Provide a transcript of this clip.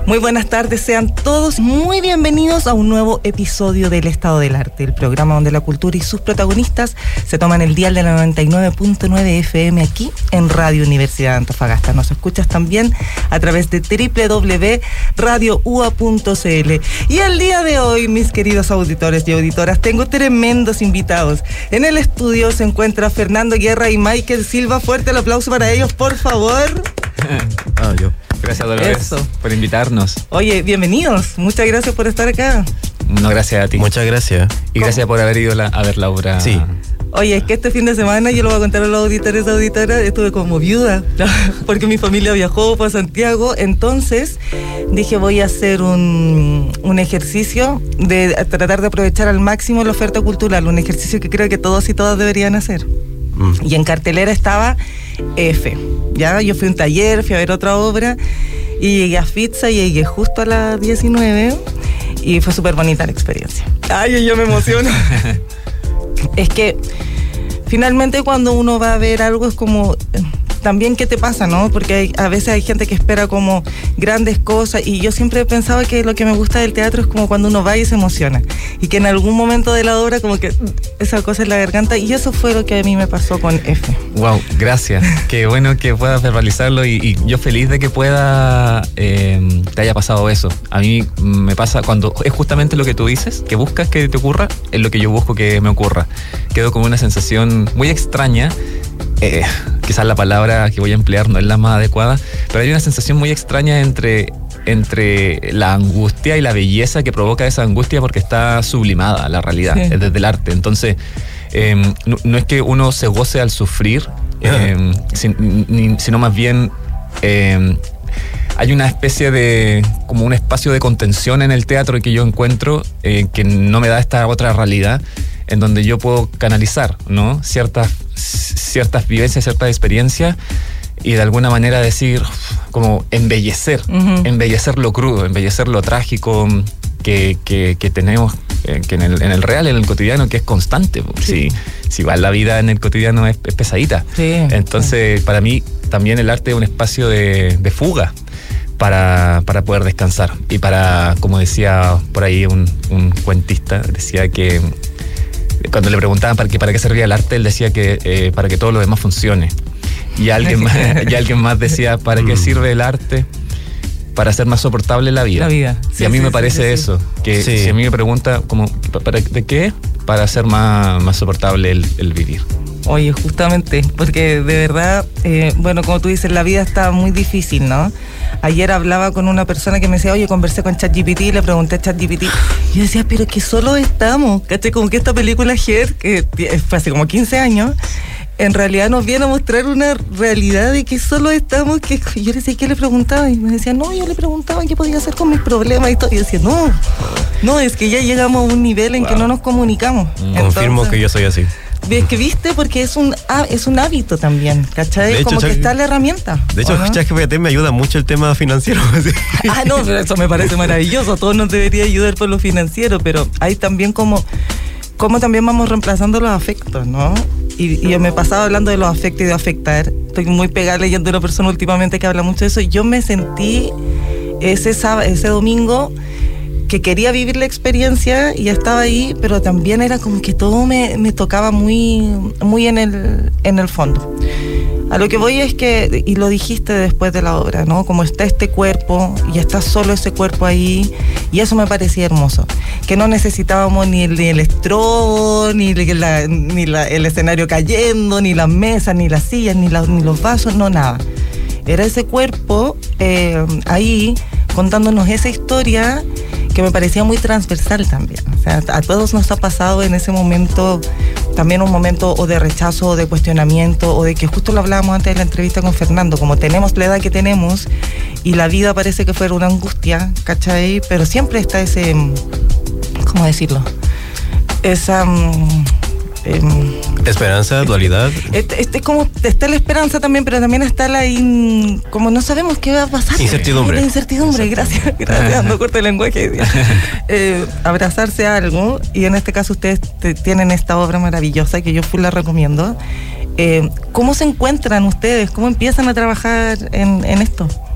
Muy buenas tardes, sean todos muy bienvenidos a un nuevo episodio del Estado del Arte, el programa donde la cultura y sus protagonistas se toman el dial de la 99.9 FM aquí en Radio Universidad de Antofagasta. Nos escuchas también a través de www.radioua.cl. Y el día de hoy, mis queridos auditores y auditoras, tengo tremendos invitados. En el estudio se encuentra Fernando Guerra y Michael Silva. Fuerte el aplauso para ellos, por favor. Gracias, Dolores, por invitarnos. Oye, bienvenidos. Muchas gracias por estar acá. No, gracias a ti. Muchas gracias. Y gracias por haber ido a ver la obra. Sí. Oye, es que este fin de semana, yo lo voy a contar a los auditores y auditoras, estuve como viuda, porque mi familia viajó para Santiago. Entonces dije, voy a hacer un ejercicio de tratar de aprovechar al máximo la oferta cultural, un ejercicio que creo que todos y todas deberían hacer. Y en cartelera estaba F. Ya, yo fui a un taller, fui a ver otra obra y llegué a FITSA y llegué justo a las 19 y fue súper bonita la experiencia. Ay, yo me emociono. Es que finalmente cuando uno va a ver algo es como también qué te pasa, ¿no? Porque a veces hay gente que espera como grandes cosas y yo siempre he pensado que lo que me gusta del teatro es como cuando uno va y se emociona y que en algún momento de la obra como que esa cosa en la garganta, y eso fue lo que a mí me pasó con F. Wow, gracias. Qué bueno que puedas verbalizarlo y yo feliz de que te haya pasado eso. A mí me pasa cuando es justamente lo que tú dices, que buscas que te ocurra, es lo que yo busco que me ocurra. Quedo con una sensación muy extraña. Quizás la palabra que voy a emplear no es la más adecuada, pero hay una sensación muy extraña entre la angustia y la belleza que provoca esa angustia porque está sublimada la realidad, sí. Desde el arte. Entonces, no es que uno se goce al sufrir, sino más bien hay una especie de, como un espacio de contención en el teatro que yo encuentro que no me da esta otra realidad, en donde yo puedo canalizar, ¿no? ciertas vivencias, ciertas experiencias y de alguna manera decir, como embellecer lo crudo, embellecer lo trágico que tenemos que en el real, en el cotidiano, que es constante. Sí. Si igual la vida en el cotidiano es pesadita. Sí. Entonces, para mí también el arte es un espacio de fuga para poder descansar. Y para, como decía por ahí un cuentista, decía que cuando le preguntaban para qué servía el arte, él decía que para que todo lo demás funcione. Y alguien más decía, ¿para qué sirve el arte? Para hacer más soportable la vida. Sí, y a mí me parece eso, que si a mí me pregunta ¿de qué? Para hacer más soportable el vivir. Oye, justamente, porque de verdad, bueno, como tú dices, la vida está muy difícil, ¿no? Ayer hablaba con una persona que me decía, oye, conversé con ChatGPT, le pregunté a ChatGPT, y yo decía, pero que solo estamos, ¿cachai? Como que esta película Her, que fue hace como 15 años, en realidad nos viene a mostrar una realidad de que solo estamos, que yo le decía, ¿qué le preguntaba? Y me decía, no, yo le preguntaba qué podía hacer con mis problemas y todo, y yo decía, no, es que ya llegamos a un nivel en que no nos comunicamos. Confirmo que yo soy así. Es que viste, porque es un hábito también, ¿cachai? De hecho, como que está la herramienta. De hecho, ChatGPT me ayuda mucho el tema financiero. No, pero eso me parece maravilloso. A todos nos debería ayudar por lo financiero, pero hay también como también vamos reemplazando los afectos, ¿no? Y yo me pasaba hablando de los afectos y de afectar. Estoy muy pegada leyendo a una persona últimamente que habla mucho de eso. Y yo me sentí ese domingo que quería vivir la experiencia y estaba ahí, pero también era como que todo me tocaba muy, muy en el fondo. A lo que voy es que, y lo dijiste después de la obra, ¿no? Como está este cuerpo y está solo ese cuerpo ahí, y eso me parecía hermoso. Que no necesitábamos ni el estrobo, ni el escenario cayendo, ni las mesas, ni las sillas, ni los vasos, no, nada. Era ese cuerpo ahí contándonos esa historia que me parecía muy transversal también. O sea, a todos nos ha pasado en ese momento, también un momento o de rechazo, o de cuestionamiento, o de que justo lo hablábamos antes de la entrevista con Fernando, como tenemos la edad que tenemos y la vida parece que fuera una angustia, ¿cachai? Pero siempre está ese, ¿cómo decirlo? Esa esperanza, dualidad. Como está la esperanza también, pero también está como no sabemos qué va a pasar. Incertidumbre. Gracias, no corte el lenguaje. Abrazarse a algo, y en este caso ustedes tienen esta obra maravillosa que yo la recomiendo. ¿Cómo se encuentran ustedes? ¿Cómo empiezan a trabajar en esto?